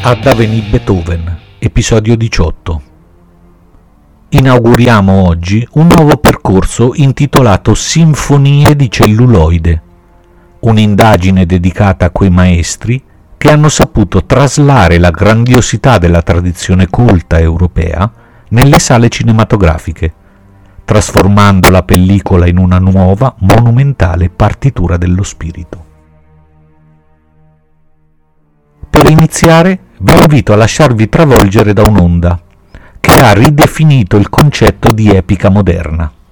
Ad Aveni Beethoven, episodio 18. Inauguriamo oggi un nuovo percorso intitolato Sinfonie di celluloide, un'indagine dedicata a quei maestri che hanno saputo traslare la grandiosità della tradizione culta europea nelle sale cinematografiche, trasformando la pellicola in una nuova, monumentale partitura dello spirito. Per iniziare, vi invito a lasciarvi travolgere da un'onda che ha ridefinito il concetto di epica moderna.